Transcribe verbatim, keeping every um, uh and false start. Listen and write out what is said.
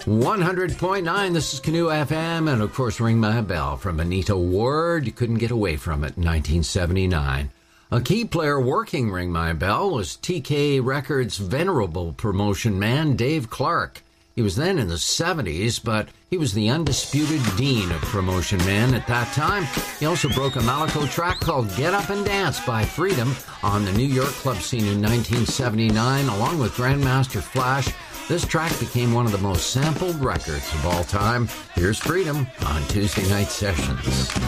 one hundred point nine, this is Canoe F M, and of course, Ring My Bell from Anita Ward. You couldn't get away from it in nineteen seventy-nine. A key player working Ring My Bell was T K Records' venerable promotion man, Dave Clark. He was then in the seventies, but he was the undisputed dean of Promotion Man at that time. He also broke a Malaco track called Get Up and Dance by Freedom on the New York club scene in nineteen seventy-nine, along with Grandmaster Flash. This track became one of the most sampled records of all time. Here's Freedom on Tuesday Night Sessions.